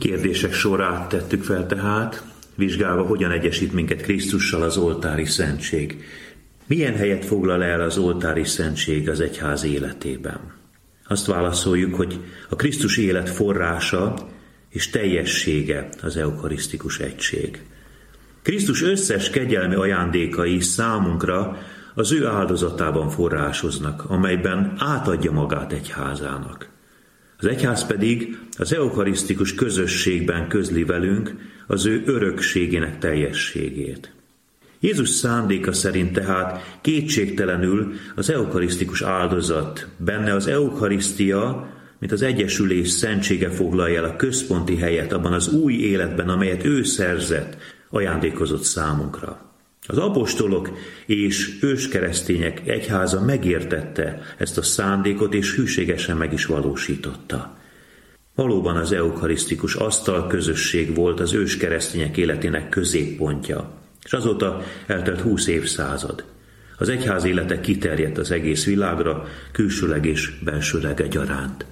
Kérdések sorát tettük fel tehát, vizsgálva, hogyan egyesít minket Krisztussal az oltári szentség. Milyen helyet foglal el az oltári szentség az egyház életében? Azt válaszoljuk, hogy a Krisztus élet forrása és teljessége az eukarisztikus egység. Krisztus összes kegyelmi ajándékai számunkra az ő áldozatában forrásoznak, amelyben átadja magát egyházának. Az egyház pedig az eukarisztikus közösségben közli velünk az ő örökségének teljességét. Jézus szándéka szerint tehát kétségtelenül az eukarisztikus áldozat, benne az eukarisztia, mint az egyesülés szentsége foglalja el a központi helyet abban az új életben, amelyet ő szerzett, ajándékozott számunkra. Az apostolok és őskeresztények egyháza megértette ezt a szándékot, és hűségesen meg is valósította. Valóban az eukarisztikus asztal közösség volt az őskeresztények életének középpontja, és azóta eltelt 20 évszázad. Az egyház élete kiterjedt az egész világra, külsőleg és bensőleg egyaránt.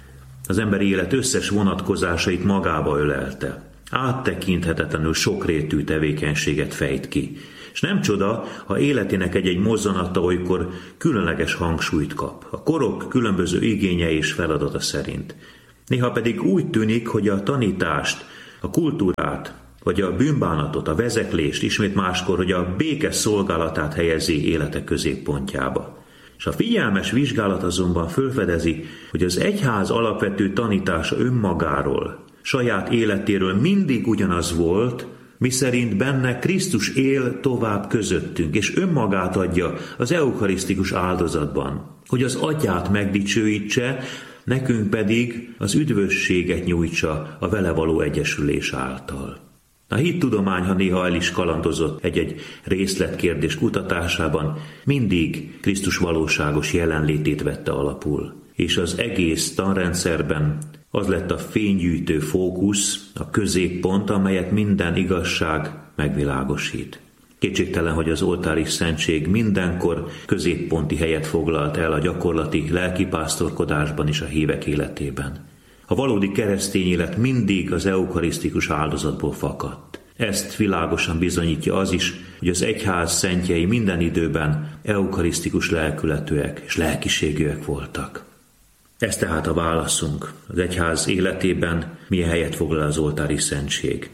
Az emberi élet összes vonatkozásait magába ölelte. Áttekinthetetlenül sokrétű tevékenységet fejt ki. És nem csoda, ha életének egy-egy mozzanata olykor különleges hangsúlyt kap, a korok különböző igénye és feladata szerint. Néha pedig úgy tűnik, hogy a tanítást, a kultúrát, vagy a bűnbánatot, a vezeklést, ismét máskor, hogy a béke szolgálatát helyezi élete középpontjába. És a figyelmes vizsgálat azonban felfedezi, hogy az egyház alapvető tanítása önmagáról, saját életéről mindig ugyanaz volt, miszerint benne Krisztus él tovább közöttünk, és önmagát adja az eukarisztikus áldozatban, hogy az Atyát megdicsőítse, nekünk pedig az üdvösséget nyújtsa a vele való egyesülés által. A hittudomány, ha néha el is kalandozott egy-egy részletkérdés kutatásában, mindig Krisztus valóságos jelenlétét vette alapul, és az egész tanrendszerben az lett a fénygyűjtő fókusz, a középpont, amelyet minden igazság megvilágosít. Kétségtelen, hogy az oltári szentség mindenkor középponti helyet foglalt el a gyakorlati lelkipásztorkodásban és a hívek életében. A valódi keresztény élet mindig az eukarisztikus áldozatból fakadt. Ezt világosan bizonyítja az is, hogy az egyház szentjei minden időben eukarisztikus lelkületűek és lelkiségűek voltak. Ez tehát a válaszunk. Az egyház életében milyen helyet foglal az oltári szentség.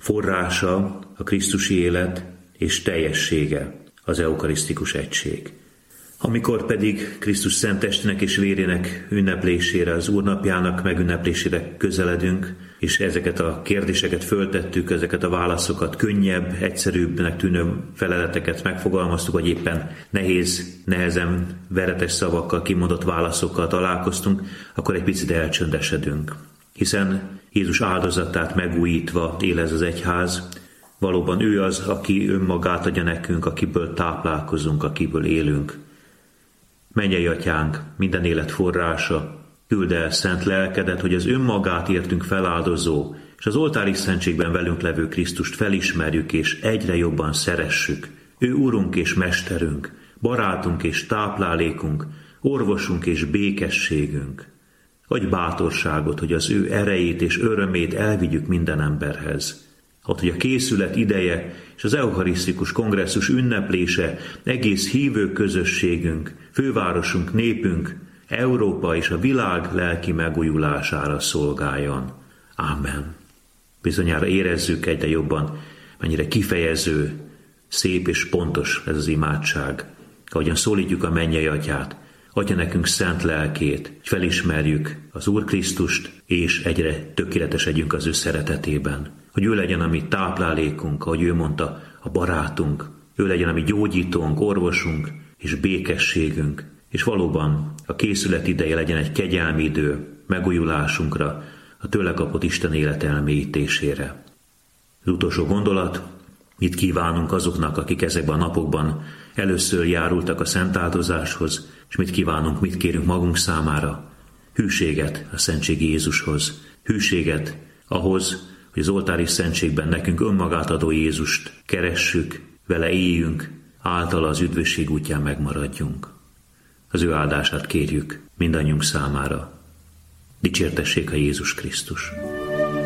Forrása a krisztusi élet és teljessége az eukarisztikus egység. Amikor pedig Krisztus szent testének és vérének ünneplésére, az Úrnapjának megünneplésére közeledünk, és ezeket a kérdéseket föltettük, ezeket a válaszokat könnyebb, egyszerűbbnek tűnő feleleteket megfogalmaztuk, vagy éppen nehezen veretes szavakkal kimondott válaszokkal találkoztunk, akkor egy picit elcsöndesedünk. Hiszen Jézus áldozatát megújítva él ez az egyház, valóban ő az, aki önmagát adja nekünk, akiből táplálkozunk, akiből élünk. Mennyei Atyánk, minden élet forrása, küld el szent lelkedet, hogy az önmagát értünk feláldozó, és az oltári szentségben velünk levő Krisztust felismerjük és egyre jobban szeressük. Ő Urunk és Mesterünk, barátunk és táplálékunk, orvosunk és békességünk. Adj bátorságot, hogy az ő erejét és örömét elvigyük minden emberhez. Ott, hogy a készület ideje és az eukarisztikus kongresszus ünneplése egész hívő közösségünk, fővárosunk, népünk, Európa és a világ lelki megújulására szolgáljon. Ámen. Bizonyára érezzük egyre jobban, mennyire kifejező, szép és pontos ez az imádság. Ahogyan szólítjuk a mennyei Atyát, adja nekünk szent lelkét, hogy felismerjük az Úr Krisztust, és egyre tökéletesedjünk az ő szeretetében. Hogy ő legyen a mi táplálékunk, ahogy ő mondta, a barátunk, ő legyen a mi gyógyítónk, orvosunk és békességünk, és valóban a készület ideje legyen egy kegyelmi idő megújulásunkra, a tőle kapott Isten élet elmélyítésére. Az utolsó gondolat, mit kívánunk azoknak, akik ezekben a napokban először járultak a szentáldozáshoz, és mit kívánunk, mit kérünk magunk számára? Hűséget a szentségi Jézushoz, hűséget ahhoz, hogy az oltári szentségben nekünk önmagát adó Jézust keressük, vele éljünk, általa az üdvösség útján megmaradjunk. Az ő áldását kérjük mindannyiunk számára. Dicsértessék a Jézus Krisztus!